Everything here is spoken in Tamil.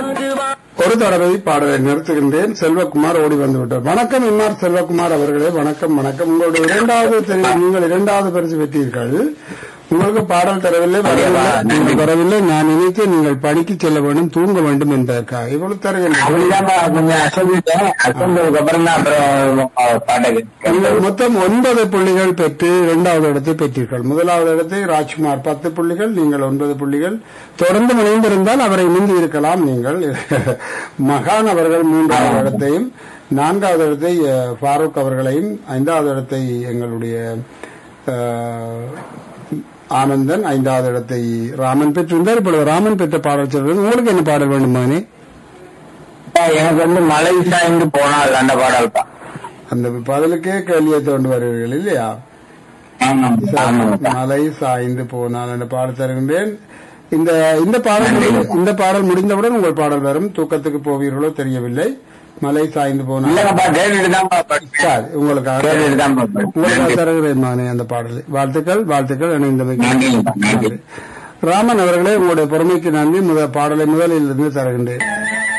ஒரு தடவை பாடலை நிறுத்துகின்றேன். செல்வகுமார் ஓடி வந்து விட்டார். வணக்கம் எம்ஆர் செல்வகுமார் அவர்களே, வணக்கம் வணக்கம். உங்களுடைய நீங்கள் இரண்டாவது பரிசு பெற்றீர்கள். உங்களுக்கு பாடல் தரவில்லை, நீங்கள் வரவில்லை. நான் நினைத்து நீங்கள் படிக்க செல்ல வேண்டும், தூங்க வேண்டும் என்பதற்காக இவ்வளவு தருகின்றேன். மொத்தம் 9 புள்ளிகள் பெற்று இரண்டாவது இடத்தை பெற்றீர்கள். முதலாவது இடத்தை ராஜ்குமார் 10 புள்ளிகள், நீங்கள் 9 புள்ளிகள். தொடர்ந்து இணைந்திருந்தால் அவரை முந்தி இருக்கலாம் நீங்கள். மகான் அவர்கள் 3வது இடத்தையும், 4வது இடத்தை ஃபாரூக் அவர்களையும், 5வது இடத்தை எங்களுடைய ஆனந்தன், 5வது இடத்தை ராமன் பெற்றிருந்தார். இப்பொழுது ராமன் பெற்ற பாடல் சொல்றது. உங்களுக்கு என்ன பாடல் வேண்டுமானே? எனக்கு மலை சாய்ந்து போனால் அந்த பாடல் தான். அந்த பாடலுக்கே கேள்வியை தோண்டு வருவீர்கள் இல்லையா? மலை சாய்ந்து போனால் என்ற பாடல் தருகின்றேன். இந்த பாடல் முடிந்தவுடன் உங்கள் பாடல் வரும். தூக்கத்துக்கு போவீர்களோ தெரியவில்லை. மலை சாய்ந்து போனால் உங்களுக்கு தருகிறேன் அந்த பாடலை. வாழ்த்துக்கள் வாழ்த்துக்கள். இணைந்தமைக்கு ராமன் அவர்களே, உங்களுடைய பொறுமைக்கு நன்றி. பாடலை முதலில் இருந்து தருகின்றேன்.